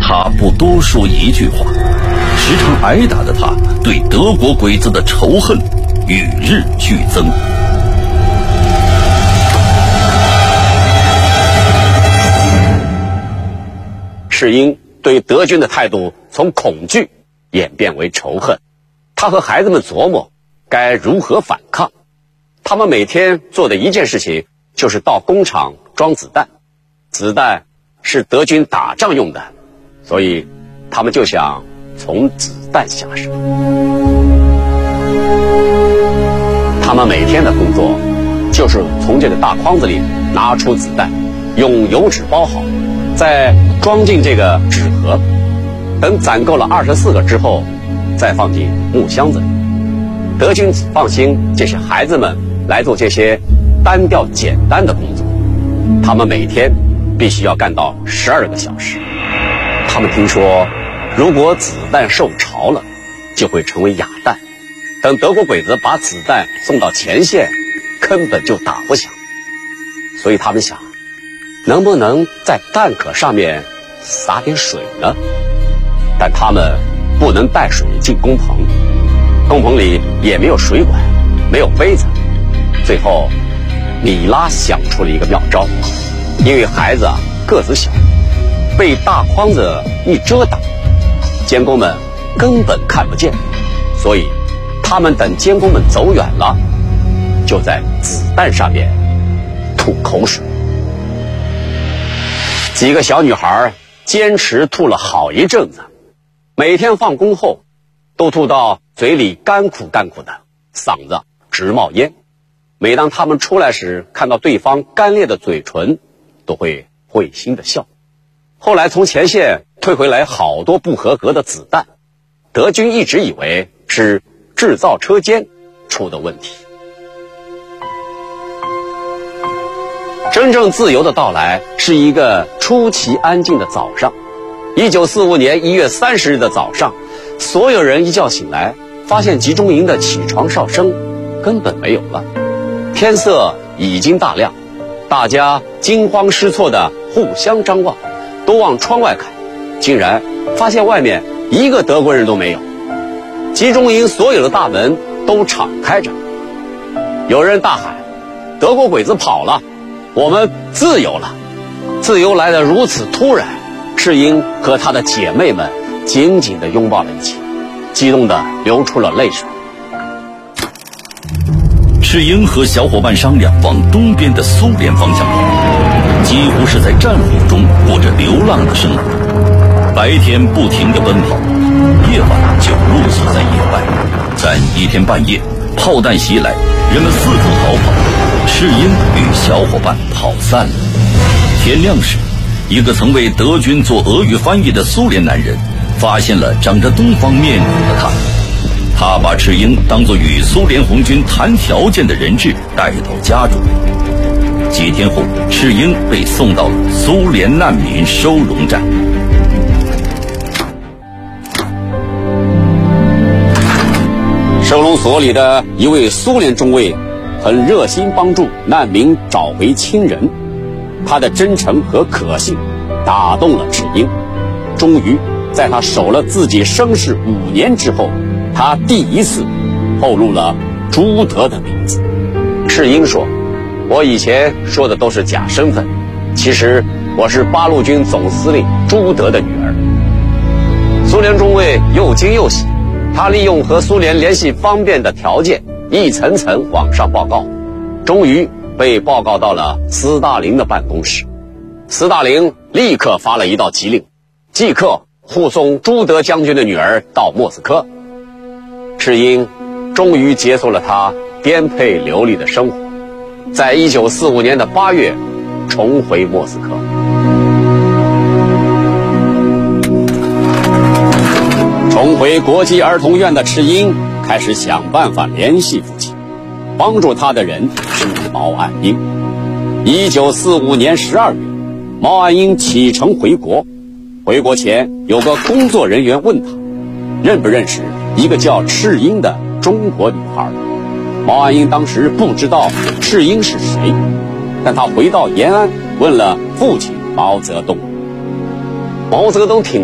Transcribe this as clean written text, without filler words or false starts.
他不多说一句话，时常挨打的他对德国鬼子的仇恨与日俱增。 世英对德军的态度从恐惧演变为仇恨，他和孩子们琢磨该如何反抗。他们每天做的一件事情就是到工厂装子弹，子弹是德军打仗用的，所以他们就想从子弹下手。他们每天的工作就是从这个大筐子里拿出子弹，用油纸包好，再装进这个纸盒，等攒够了24个之后，再放进木箱子里。德军只放心这些孩子们来做这些单调简单的工作，他们每天必须要干到12个小时。他们听说，如果子弹受潮了，就会成为哑弹。等德国鬼子把子弹送到前线，根本就打不响。所以他们想，能不能在弹壳上面撒点水呢？但他们不能带水进工棚，工棚里也没有水管，没有杯子。最后，米拉想出了一个妙招，因为孩子个子小，被大筐子一遮挡，监工们根本看不见，所以他们等监工们走远了，就在子弹上面吐口水。几个小女孩坚持吐了好一阵子，每天放工后都吐到嘴里干苦干苦的，嗓子直冒烟。每当他们出来时，看到对方干裂的嘴唇，都会会心的笑。后来从前线退回来好多不合格的子弹，德军一直以为是制造车间出的问题。真正自由的到来是一个出奇安静的早上。1945年1月30日的早上，所有人一觉醒来，发现集中营的起床哨声根本没有了，天色已经大亮，大家惊慌失措地互相张望，都往窗外看，竟然发现外面一个德国人都没有。集中营所有的大门都敞开着，有人大喊：德国鬼子跑了，我们自由了。自由来得如此突然，世英和她的姐妹们紧紧地拥抱了一起，激动地流出了泪水。 世英和小伙伴商量往东边的苏联方向跑，几乎是在战火中过着流浪的生活。白天不停地奔跑，夜晚就露宿在野外。但一天半夜，炮弹袭来，人们四处逃跑，世英与小伙伴跑散了。天亮时，一个曾为德军做俄语翻译的苏联男人发现了长着东方面孔的他，他把赤英当作与苏联红军谈条件的人质带到家中。几天后，赤英被送到了苏联难民收容站。 收容所里的一位苏联中尉很热心帮助难民找回亲人，他的真诚和可信打动了赤英。终于在他守了自己生事5年之后，他第一次透露了朱德的名字。赤英说，我以前说的都是假身份，其实我是八路军总司令朱德的女儿。苏联中尉又惊又喜，他利用和苏联联系方便的条件，一层层往上报告，终于被报告到了斯大林的办公室。斯大林立刻发了一道急令，即刻护送朱德将军的女儿到莫斯科。赤英终于结束了他颠沛流离的生活，在1945年的8月重回莫斯科。重回国际儿童院的赤英开始想办法联系父亲，帮助他的人是毛岸英。1945年12月，毛岸英启程回国。回国前，有个工作人员问他，认不认识一个叫赤英的中国女孩。毛岸英当时不知道赤英是谁，但他回到延安，问了父亲毛泽东。毛泽东听